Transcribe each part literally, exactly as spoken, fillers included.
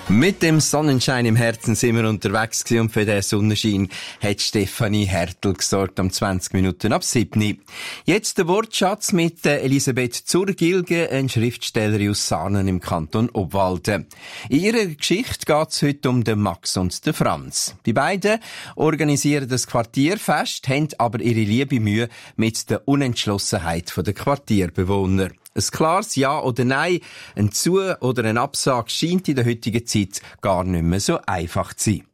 Mit dem Sonnenschein im Herzen sind wir unterwegs gewesen und für den Sonnenschein hat Stefanie Hertel gesorgt am zwanzig Minuten ab sieben. Jetzt der Wortschatz mit Elisabeth Zurgilge, eine Schriftstellerin aus Saanen im Kanton Obwalden. In ihrer Geschichte geht es heute um den Max und den Franz. Die beiden organisieren das Quartierfest, haben aber ihre liebe Mühe mit der Unentschlossenheit der Quartierbewohner. Ein klares Ja oder Nein, ein Zu- oder ein Absag scheint in der heutigen Zeit gar nicht mehr so einfach zu sein.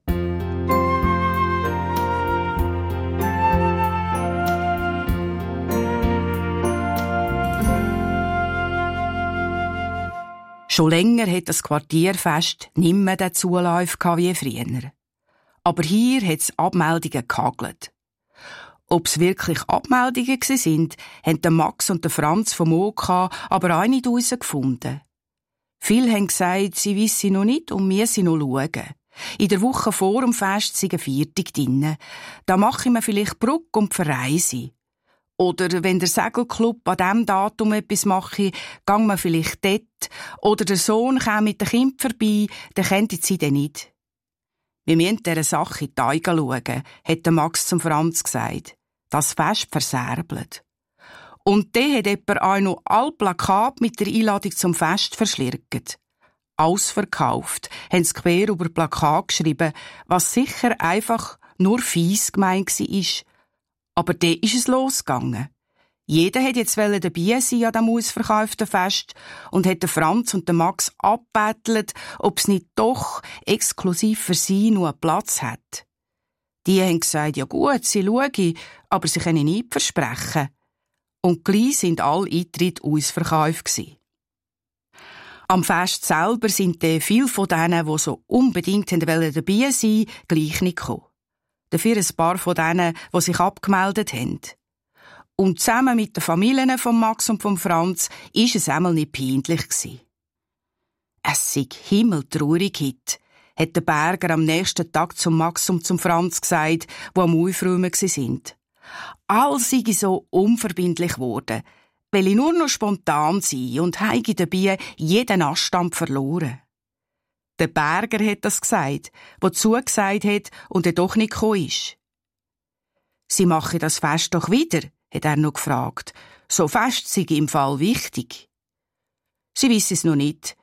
Schon länger hat das Quartierfest nicht mehr den Zulauf wie früher. Aber hier hat es Abmeldungen gehagelt. Ob es wirklich Abmeldungen sind, haben der Max und der Franz vom O K aber auch nicht herausgefunden. Viele haben gesagt, sie wissen noch nicht und wir sie noch schauen. In der Woche vor dem Fest sind Viertig drin. Da mache ich mir vielleicht Brücke und verreise. Oder wenn der Segelclub an diesem Datum etwas mache, gang wir vielleicht dort. Oder der Sohn käme mit dem Kind vorbei, dann könnten sie dann nicht. Wir müssen dieser Sache in die Augen schauen, hat der Max zum Franz gesagt. Das Fest verserbelt. Und dann hat jemand auch noch alle Plakate mit der Einladung zum Fest verschlirkt. Ausverkauft, haben sie quer über Plakat geschrieben, was sicher einfach nur fies gemeint war. Aber dann ist es losgegangen. Jeder hat jetzt dabei sein an diesem ausverkauften Fest und hat den Franz und den Max abbettelt, ob es nicht doch exklusiv für sie noch einen Platz hat. Die haben gesagt, ja gut, sie schauen, aber sie können nicht versprechen. Und gleich sind alle Eintritte ausverkauft gewesen. Am Fest selber sind viele von denen, die so unbedingt dabei sein wollten, gleich nicht gekommen. Dafür ein paar von denen, die sich abgemeldet haben. Und zusammen mit den Familien von Max und von Franz war es einmal nicht peinlich gewesen. Es sei himmeltraurig heute, hat der Berger am nächsten Tag zum Max und zum Franz gesagt, die am Aufräumen sind. All sei so unverbindlich geworden, weil ich nur noch spontan sei und heige dabei jeden Anstand verloren. Der Berger hat das gesagt, der zugesagt hat und er doch nicht gekommen ist. Sie machen das Fest doch wieder, hat er noch gefragt. So fest sei im Fall wichtig. Sie wissen es noch nicht,